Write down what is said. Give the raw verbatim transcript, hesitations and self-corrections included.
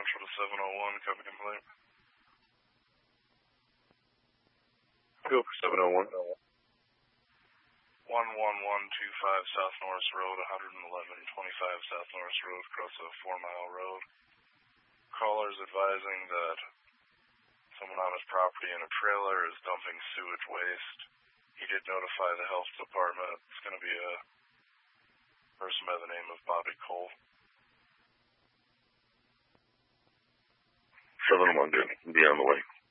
Central to seven oh one, copy complaint. Go for seven oh one. one one one two five South Norris Road, one eleven twenty-five South Norris Road, across a four mile road. Caller's advising that someone on his property in a trailer is dumping sewage waste. He did notify the health department. It's going to be a person by the name of Bobby Cole. seven one, good. Be on the way.